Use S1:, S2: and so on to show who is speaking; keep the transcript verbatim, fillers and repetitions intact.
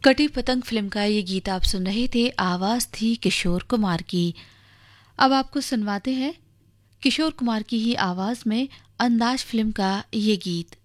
S1: कटी पतंग फिल्म का ये गीत आप सुन रहे थे। आवाज थी किशोर कुमार की। अब आपको सुनवाते हैं किशोर कुमार की ही आवाज में अंदाज फिल्म का ये गीत।